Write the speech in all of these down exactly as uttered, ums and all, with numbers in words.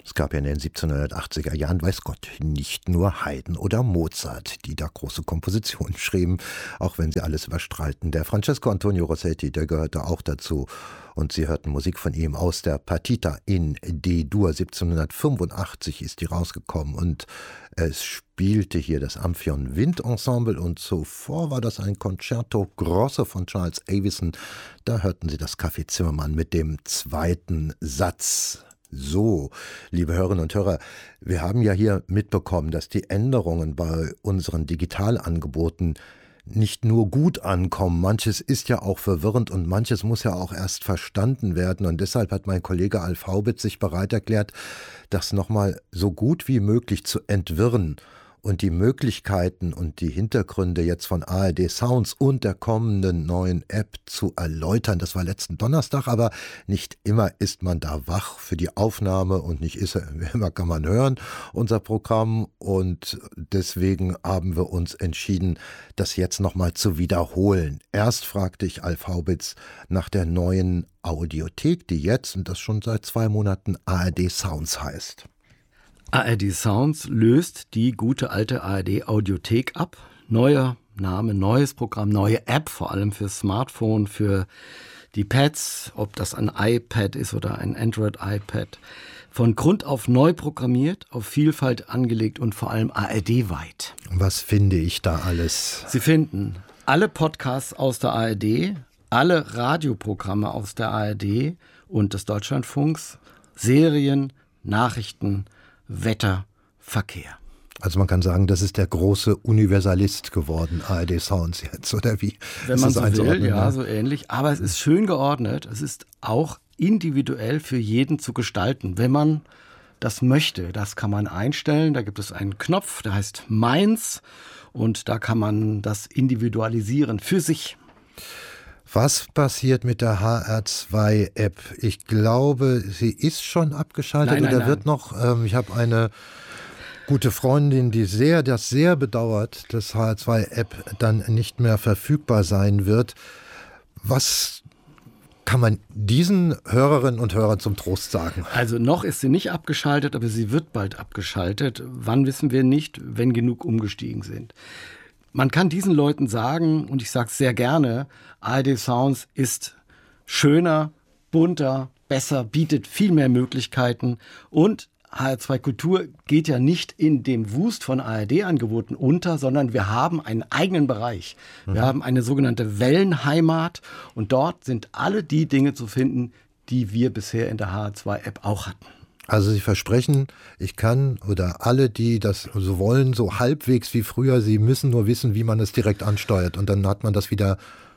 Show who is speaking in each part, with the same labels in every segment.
Speaker 1: Es gab ja in den siebzehnhundertachtziger Jahren, weiß Gott, nicht nur Haydn oder Mozart, die da große Kompositionen schrieben, auch wenn sie alles überstrahlten. Der Francesco Antonio Rossetti, der gehörte auch dazu. Und Sie hörten Musik von ihm aus der Partita in D-Dur. siebzehnhundertfünfundachtzig ist die rausgekommen und es spielte hier das Amphion Wind Ensemble und zuvor war das ein Concerto Grosso von Charles Avison. Da hörten Sie das Café Zimmermann mit dem zweiten Satz. So, liebe Hörerinnen und Hörer, wir haben ja hier mitbekommen, dass die Änderungen bei unseren Digitalangeboten nicht nur gut ankommen. Manches ist ja auch verwirrend und manches muss ja auch erst verstanden werden. Und deshalb hat mein Kollege Alf Haubitz sich bereit erklärt, das nochmal so gut wie möglich zu entwirren und die Möglichkeiten und die Hintergründe jetzt von A R D Sounds und der kommenden neuen App zu erläutern. Das war letzten Donnerstag, aber nicht immer ist man da wach für die Aufnahme und nicht ist, immer kann man hören, unser Programm. Und deswegen haben wir uns entschieden, das jetzt nochmal zu wiederholen. Erst fragte ich Alf Haubitz nach der neuen Audiothek, die jetzt, und das schon seit zwei Monaten, A R D Sounds heißt.
Speaker 2: A R D Sounds löst die gute alte A R D Audiothek ab. Neuer Name, neues Programm, neue App, vor allem für Smartphone, für die Pads, ob das ein iPad ist oder ein Android-iPad. Von Grund auf neu programmiert, auf Vielfalt angelegt und vor allem A R D-weit.
Speaker 1: Was finde ich da alles?
Speaker 2: Sie finden alle Podcasts aus der A R D, alle Radioprogramme aus der A R D und des Deutschlandfunks, Serien, Nachrichten, Wetter, Verkehr.
Speaker 1: Also man kann sagen, das ist der große Universalist geworden, A R D Sounds jetzt, oder wie?
Speaker 2: Wenn man so will, ja, so ähnlich. Aber es ist schön geordnet. Es ist auch individuell für jeden zu gestalten, wenn man das möchte. Das kann man einstellen. Da gibt es einen Knopf, der heißt Meins. Und da kann man das individualisieren für sich.
Speaker 1: Was passiert mit der H R zwei App? Ich glaube, sie ist schon abgeschaltet
Speaker 2: nein, nein,
Speaker 1: oder
Speaker 2: nein.
Speaker 1: wird noch, ähm, ich habe eine gute Freundin, die sehr, das sehr bedauert, dass H R zwei App dann nicht mehr verfügbar sein wird. Was kann man diesen Hörerinnen und Hörern zum Trost sagen?
Speaker 2: Also noch ist sie nicht abgeschaltet, aber sie wird bald abgeschaltet. Wann wissen wir nicht, wenn genug umgestiegen sind. Man kann diesen Leuten sagen, und ich sage es sehr gerne, A R D Sounds ist schöner, bunter, besser, bietet viel mehr Möglichkeiten und H R zwei Kultur geht ja nicht in dem Wust von A R D-Angeboten unter, sondern wir haben einen eigenen Bereich. Wir mhm. haben eine sogenannte Wellenheimat und dort sind alle die Dinge zu finden, die wir bisher in der H R zwei App auch hatten.
Speaker 1: Also Sie versprechen, ich kann oder alle, die das so wollen, so halbwegs wie früher, sie müssen nur wissen, wie man es direkt ansteuert und dann hat man das wieder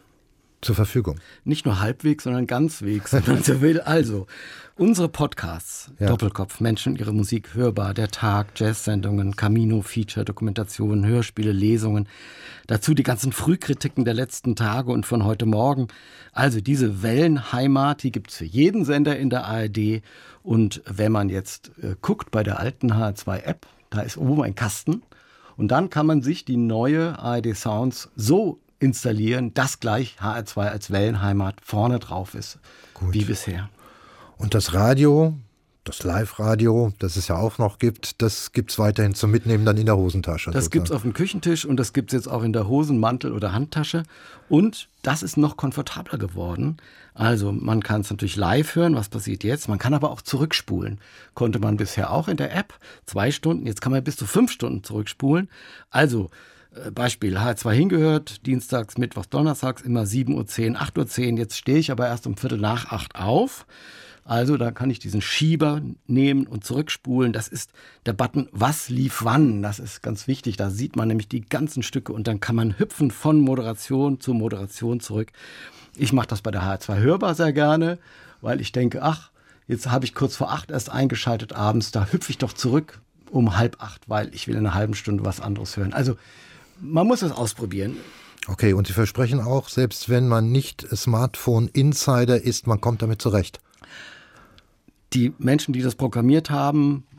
Speaker 1: zur Verfügung.
Speaker 2: Nicht nur halbwegs, sondern ganzwegs, wenn man so will. Also, unsere Podcasts, ja. Doppelkopf, Menschen und ihre Musik, hörbar, der Tag, Jazz-Sendungen, Camino, Feature, Dokumentationen, Hörspiele, Lesungen. Dazu die ganzen Frühkritiken der letzten Tage und von heute Morgen. Also diese Wellenheimat, die gibt es für jeden Sender in der A R D. Und wenn man jetzt äh, guckt bei der alten H R zwei App, da ist oben ein Kasten. Und dann kann man sich die neue A R D Sounds so installieren, dass gleich H R zwei als Wellenheimat vorne drauf ist, Gut. wie bisher.
Speaker 1: Und das Radio, das Live-Radio, das es ja auch noch gibt, das gibt es weiterhin zum Mitnehmen dann in der Hosentasche.
Speaker 2: Das gibt es auf dem Küchentisch und das gibt es jetzt auch in der Hosen-, Mantel- oder Handtasche. Und das ist noch komfortabler geworden. Also man kann es natürlich live hören, was passiert jetzt. Man kann aber auch zurückspulen. Konnte man bisher auch in der App. Zwei Stunden, jetzt kann man bis zu fünf Stunden zurückspulen. Also Beispiel, H R zwei hingehört, dienstags, mittwochs, donnerstags, immer sieben Uhr zehn, acht Uhr zehn. Jetzt stehe ich aber erst um Viertel nach acht auf. Also da kann ich diesen Schieber nehmen und zurückspulen. Das ist der Button, was lief wann. Das ist ganz wichtig. Da sieht man nämlich die ganzen Stücke und dann kann man hüpfen von Moderation zu Moderation zurück. Ich mache das bei der H R zwei hörbar sehr gerne, weil ich denke, ach, jetzt habe ich kurz vor acht erst eingeschaltet abends. Da hüpfe ich doch zurück um halb acht, weil ich will in einer halben Stunde was anderes hören. Also man muss es ausprobieren.
Speaker 1: Okay, und Sie versprechen auch, selbst wenn man nicht Smartphone-Insider ist, man kommt damit zurecht.
Speaker 2: Die Menschen, die das programmiert haben,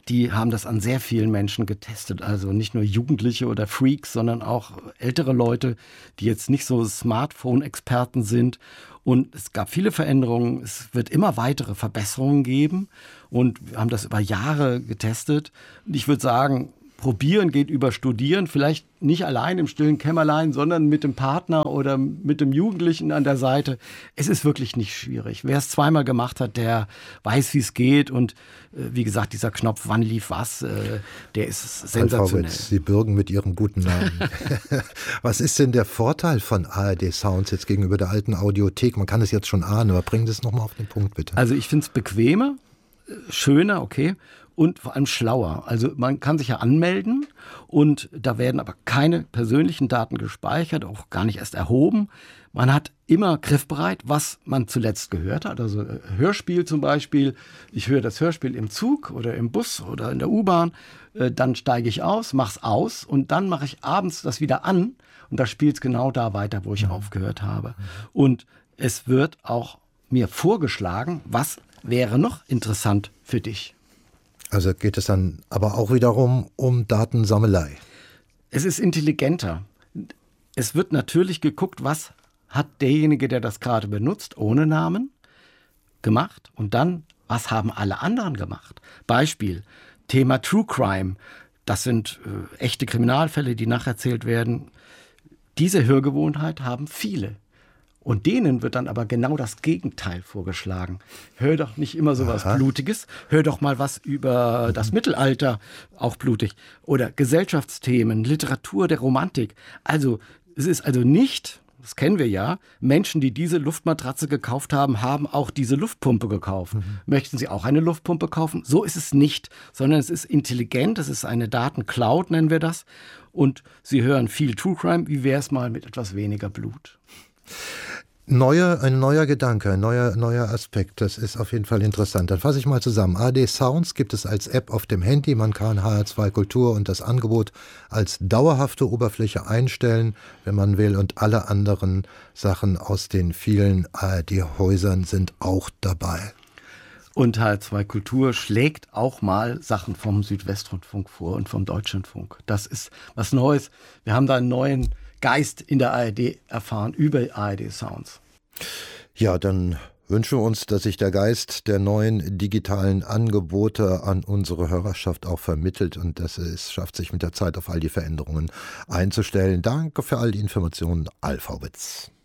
Speaker 2: die haben das an sehr vielen Menschen getestet. Also nicht nur Jugendliche oder Freaks, sondern auch ältere Leute, die jetzt nicht so Smartphone-Experten sind. Und es gab viele Veränderungen. Es wird immer weitere Verbesserungen geben. Und wir haben das über Jahre getestet. Und ich würde sagen, probieren geht über studieren, vielleicht nicht allein im stillen Kämmerlein, sondern mit dem Partner oder mit dem Jugendlichen an der Seite. Es ist wirklich nicht schwierig. Wer es zweimal gemacht hat, der weiß, wie es geht. Und äh, wie gesagt, dieser Knopf, wann lief was, äh, der ist sensationell.
Speaker 1: Sie bürgen mit Ihrem guten Namen. Was ist denn der Vorteil von A R D Sounds jetzt gegenüber der alten Audiothek? Man kann es jetzt schon ahnen, aber bringen Sie es nochmal auf den Punkt, bitte.
Speaker 2: Also ich finde es bequemer, schöner, okay. Und vor allem schlauer. Also man kann sich ja anmelden und da werden aber keine persönlichen Daten gespeichert, auch gar nicht erst erhoben. Man hat immer griffbereit, was man zuletzt gehört hat. Also Hörspiel zum Beispiel. Ich höre das Hörspiel im Zug oder im Bus oder in der U-Bahn. Dann steige ich aus, mache es aus und dann mache ich abends das wieder an. Und da spielt es genau da weiter, wo ich mhm. aufgehört habe. Und es wird auch mir vorgeschlagen, was wäre noch interessant für dich.
Speaker 1: Also geht es dann aber auch wiederum um Datensammelei.
Speaker 2: Es ist intelligenter. Es wird natürlich geguckt, was hat derjenige, der das gerade benutzt, ohne Namen gemacht und dann, was haben alle anderen gemacht. Beispiel, Thema True Crime. Das sind äh, echte Kriminalfälle, die nacherzählt werden. Diese Hörgewohnheit haben viele. Und denen wird dann aber genau das Gegenteil vorgeschlagen. Hör doch nicht immer so was Blutiges, hör doch mal was über das Mittelalter, auch blutig. Oder Gesellschaftsthemen, Literatur der Romantik. Also es ist also nicht, das kennen wir ja, Menschen, die diese Luftmatratze gekauft haben, haben auch diese Luftpumpe gekauft. Mhm. Möchten sie auch eine Luftpumpe kaufen? So ist es nicht, sondern es ist intelligent, es ist eine Datencloud, nennen wir das. Und sie hören viel True Crime, wie wäre es mal mit etwas weniger Blut?
Speaker 1: Neue, ein neuer Gedanke, ein neuer, neuer Aspekt, das ist auf jeden Fall interessant. Dann fasse ich mal zusammen. A R D Sounds gibt es als App auf dem Handy. Man kann H R zwei Kultur und das Angebot als dauerhafte Oberfläche einstellen, wenn man will. Und alle anderen Sachen aus den vielen A R D-Häusern sind auch dabei.
Speaker 2: Und H R zwei Kultur schlägt auch mal Sachen vom Südwestrundfunk vor und vom Deutschlandfunk. Das ist was Neues. Wir haben da einen neuen Geist in der A R D erfahren über A R D Sounds.
Speaker 1: Ja, dann wünschen wir uns, dass sich der Geist der neuen digitalen Angebote an unsere Hörerschaft auch vermittelt und dass es schafft, sich mit der Zeit auf all die Veränderungen einzustellen. Danke für all die Informationen, Alfawitz.